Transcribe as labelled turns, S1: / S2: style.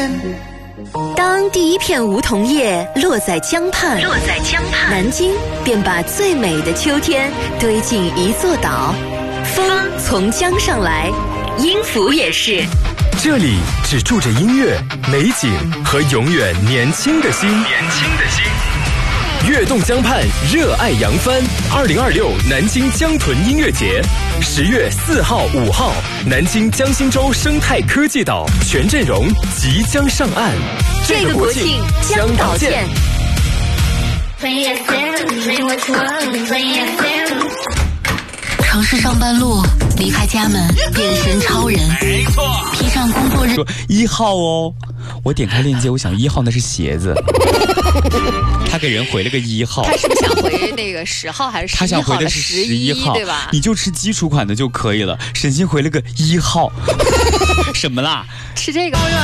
S1: 当第一片梧桐叶落在江畔，南京便把最美的秋天堆进一座岛。风从江上来，音符也是。
S2: 这里只住着音乐、美景和永远年轻的心。跃动江畔，热爱扬帆。2026南京江豚音乐节，10月4号、5号，南京江心洲生态科技岛全阵容即将上岸。
S1: 这个国庆江岛见。
S3: 城市上班路，离开家门，变身超人。没错，披上工作日。
S4: 说1号哦，我点开链接，我想1号那是鞋子。他给人回了个1号。
S5: 他是不是想回那个10号还是11号？
S4: 他想回的是11号，
S5: 对吧？
S4: 你就吃基础款的就可以了。沈星回了个1号，什么啦？
S5: 吃这个。